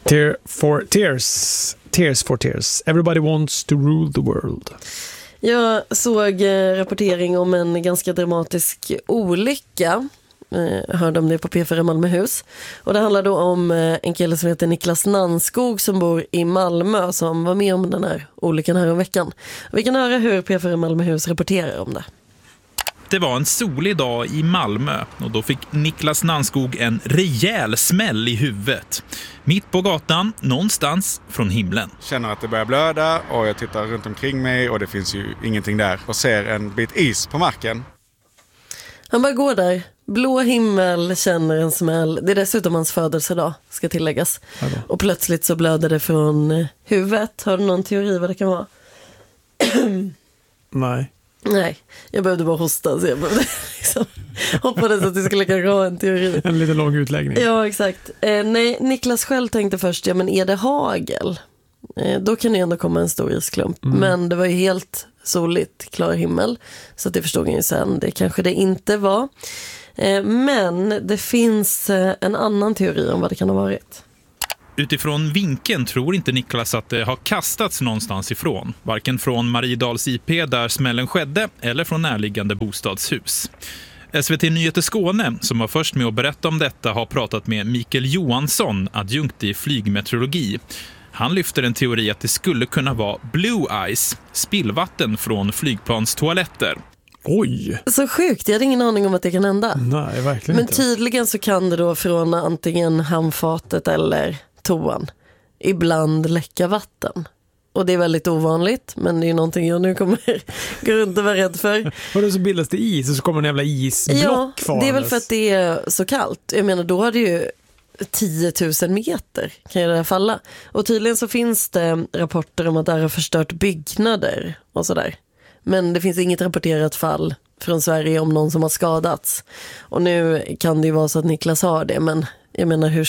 Tears for Tears. Everybody wants to rule the world. Jag såg rapportering om en ganska dramatisk olycka. Hörde om det på P4 Malmöhus. Och det handlar då om en kille som heter Niklas Nannskog som bor i Malmö som var med om den här olyckan här om veckan. Vi kan höra hur P4 Malmöhus rapporterar om det. Det var en solig dag i Malmö och då fick Niklas Nannskog en rejäl smäll i huvudet. Mitt på gatan, någonstans från himlen. Känner att det börjar blöda och jag tittar runt omkring mig och det finns ju ingenting där. Och ser en bit is på marken. Han bara går där. Blå himmel, känner en smäll. Det är dessutom hans födelsedag, ska tilläggas. Hallå. Och plötsligt så blöder det från huvudet. Har du någon teori vad det kan vara? Nej, jag behövde bara hosta så jag behövde liksom hoppades att du skulle kanske ha en teori. En lite lång utläggning. Ja, exakt. Nej, Niklas själv tänkte först, ja men är det hagel? Då kan det ändå komma en stor isklump. Men det var ju helt soligt, klar himmel. Så att det förstod jag ju sen, det kanske det inte var. Men det finns en annan teori om vad det kan ha varit. Utifrån vinkeln tror inte Niklas att det har kastats någonstans ifrån. Varken från Mariedals IP där smällen skedde eller från närliggande bostadshus. SVT Nyheter Skåne, som var först med att berätta om detta, har pratat med Mikael Johansson, adjunkt i flygmeteorologi. Han lyfter en teori att det skulle kunna vara blue ice, spillvatten från flygplanstoaletter. Oj! Så sjukt, jag hade ingen aning om att det kan hända. Nej, verkligen Men inte. tydligen så kan det då från antingen handfatet eller toan ibland läcka vatten. Och det är väldigt ovanligt, men det är någonting jag nu kommer gå runt och vara rädd för. Och då så bildas det is och så kommer en jävla isblock Ja, det är väl för att det är så kallt. Jag menar, då har det ju 10 000 meter kan ju det här falla. Och tydligen så finns det rapporter om att det här har förstört byggnader och sådär. Men det finns inget rapporterat fall från Sverige om någon som har skadats. Och nu kan det ju vara så att Niklas har det, men jag menar, hur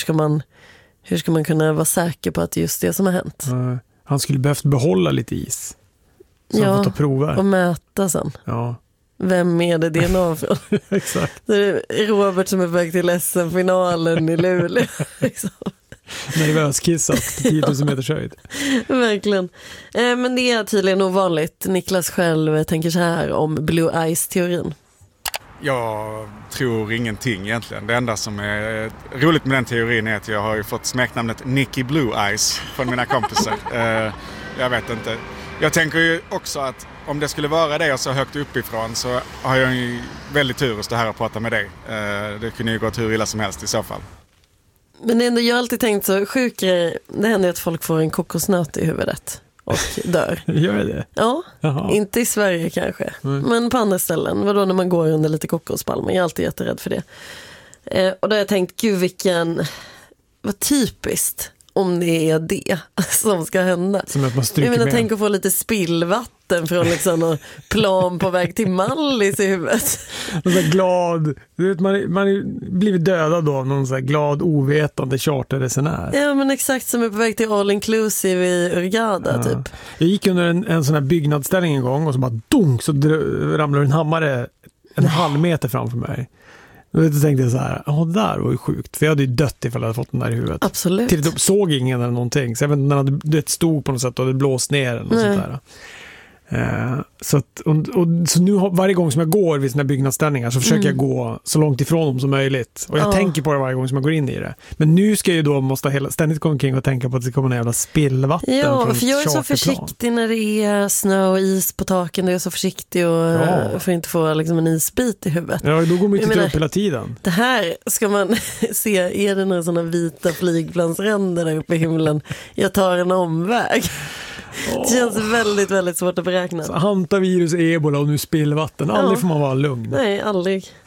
ska man kunna vara säker på att det är just det som har hänt? Han skulle behövt behålla lite is. Så han får ta prover. Och mäta sen. Ja. Vem är det DNA från? Exakt. Det är Robert som är på väg till SM-finalen i Luleå. Liksom. Nervöskissat 10 000 meters höjd. Verkligen. Men det är tydligen ovanligt. Niklas själv tänker så här om Blue Ice-teorin. Jag tror ingenting egentligen. Det enda som är roligt med den teorin är att jag har ju fått smeknamnet Nicky Blue Ice från mina kompisar. Jag vet inte. Jag tänker ju också att om det skulle vara det och så högt uppifrån så har jag ju väldigt tur att stå här och prata med dig. Det kunde ju gått hur illa som helst i så fall. Men det är ändå, jag har alltid tänkt så sjuk grej. Det händer att folk får en kokosnöt i huvudet och dör. Gör det? Ja, Jaha. Inte i Sverige kanske. Men på andra ställen. Vadå när man går under lite kokospalmer? Jag är alltid jätterädd för det. Och då har jag tänkt, gud vad typiskt om det är det som ska hända. Som att man stryker jag menar, med. tänk att få lite spillvatten från liksom någon plan på väg till Mallis i huvudet. Så glad, du vet, man är blivit dödad då av någon så här glad, ovetande charterresenär. Ja, men exakt, som är på väg till All Inclusive i Hurghada typ. Jag gick under en sån här byggnadsställning en gång och så bara dunk så ramlade en hammare en halv meter framför mig. Då tänkte jag så här, det där var ju sjukt. För jag hade ju dött ifall jag hade fått den där i huvudet. Absolut. Till då såg ingen eller någonting. Så jag vet inte, när det stod på något sätt och det blåst ner eller något sånt där. Så nu varje gång som jag går vid sina byggnadsställningar så försöker jag gå så långt ifrån dem som möjligt. Och jag tänker på det varje gång som jag går in i det. Men nu ska jag ju då ständigt gå omkring och tänka på att det kommer en jävla spillvatten. Ja, för jag är så försiktig när det är snö och is på taken. Jag är så försiktig och för inte få liksom en isbit i huvudet. Ja, då går man ju inte upp hela tiden. Det här ska man se, är det några sådana vita flygplansränder där uppe i himlen? Jag tar en omväg. Det känns väldigt, väldigt svårt att beräkna. Hantavirus, ebola och nu spillvatten. Aldrig får man vara lugn. Nej, aldrig.